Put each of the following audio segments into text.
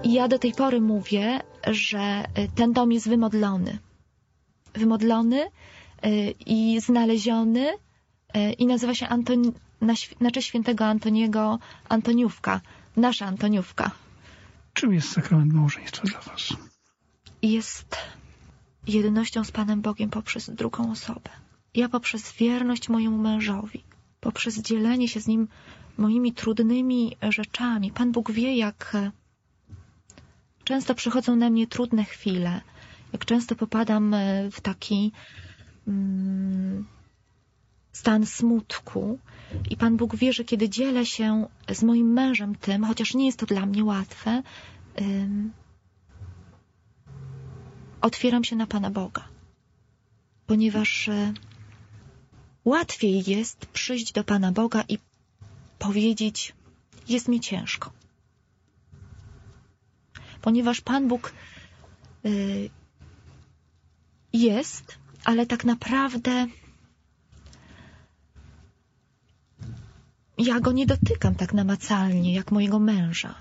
I ja do tej pory mówię, że ten dom jest wymodlony. Wymodlony i znaleziony i nazywa się znaczy świętego Antoniego Antoniówka. Nasza Antoniówka. Czym jest sakrament małżeństwa dla was? Jest jednością z Panem Bogiem poprzez drugą osobę. Ja poprzez wierność mojemu mężowi, poprzez dzielenie się z nim moimi trudnymi rzeczami. Pan Bóg wie, jak często przychodzą na mnie trudne chwile, jak często popadam w taki stan smutku. I Pan Bóg wie, że kiedy dzielę się z moim mężem tym, chociaż nie jest to dla mnie łatwe, otwieram się na Pana Boga. Ponieważ łatwiej jest przyjść do Pana Boga i powiedzieć, jest mi ciężko. Ponieważ Pan Bóg jest, ale tak naprawdę ja Go nie dotykam tak namacalnie, jak mojego męża.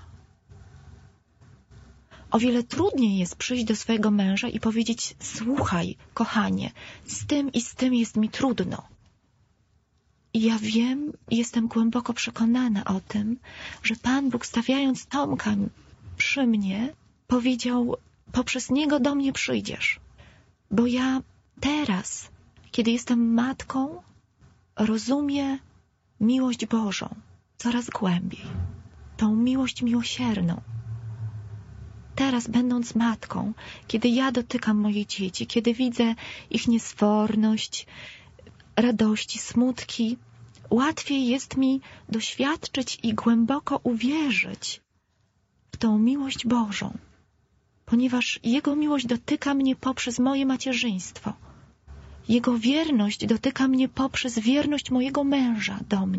O wiele trudniej jest przyjść do swojego męża i powiedzieć, słuchaj, kochanie, z tym i z tym jest mi trudno. I ja wiem, jestem głęboko przekonana o tym, że Pan Bóg, stawiając Tomka przy mnie, powiedział, poprzez niego do mnie przyjdziesz. Bo ja teraz, kiedy jestem matką, rozumiem miłość Bożą coraz głębiej. Tą miłość miłosierną. Teraz, będąc matką, kiedy ja dotykam moich dzieci, kiedy widzę ich niesforność, radości, smutki, łatwiej jest mi doświadczyć i głęboko uwierzyć w tą miłość Bożą, ponieważ Jego miłość dotyka mnie poprzez moje macierzyństwo. Jego wierność dotyka mnie poprzez wierność mojego męża do mnie.